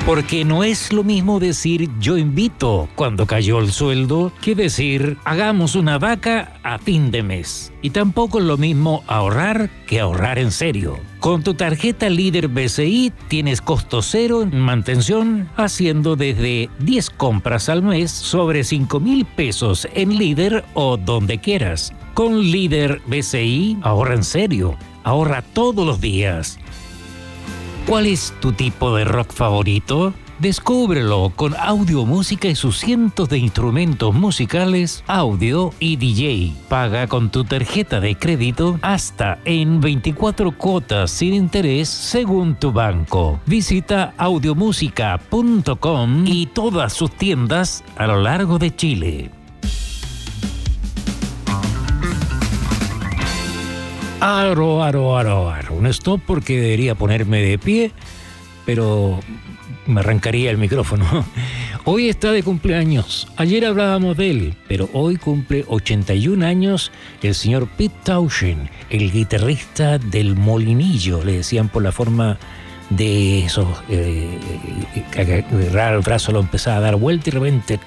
Porque no es lo mismo decir yo invito cuando cayó el sueldo que decir hagamos una vaca a fin de mes. Y tampoco es lo mismo ahorrar que ahorrar en serio. Con tu tarjeta Líder BCI tienes costo cero en mantención haciendo desde 10 compras al mes sobre 5,000 pesos en Líder o donde quieras. Con Líder BCI ahorra en serio, ahorra todos los días. ¿Cuál es tu tipo de rock favorito? Descúbrelo con audio, música y sus cientos de instrumentos musicales, audio y DJ. Paga con tu tarjeta de crédito hasta en 24 cuotas sin interés según tu banco. Visita audiomusica.com y todas sus tiendas a lo largo de Chile. Aro. Un stop porque debería ponerme de pie, pero me arrancaría el micrófono. Hoy está de cumpleaños. Ayer hablábamos de él, pero hoy cumple 81 años el señor Pete Townshend, el guitarrista del Molinillo, le decían por la forma de esos agarrar el brazo, lo empezaba a dar vuelta y de repente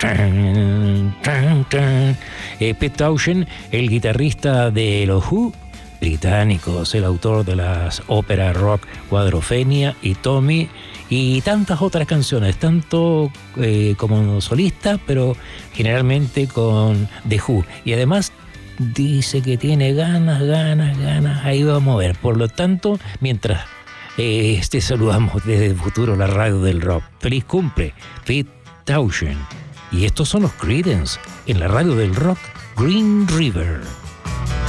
Pete Townshend, el guitarrista de los Who, británicos, el autor de las óperas rock Quadrophenia y Tommy y tantas otras canciones, tanto como solista, pero generalmente con The Who. Y además dice que tiene ganas, ahí vamos a ver. Por lo tanto, mientras te saludamos desde el futuro, la radio del rock. Feliz cumple, Pete Townshend. Y estos son los Creedence en la radio del rock, Green River.